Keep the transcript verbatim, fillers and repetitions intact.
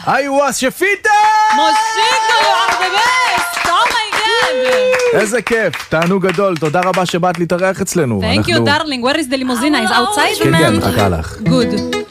איווה שפיטה! מושיקו, you are the best! Oh my god! איזה כיף, תענוג גדול, תודה רבה שבאת להתארח אצלנו. Thank you darling, where is the limousine? Is outside? כן, כן, מחכה לך. Good.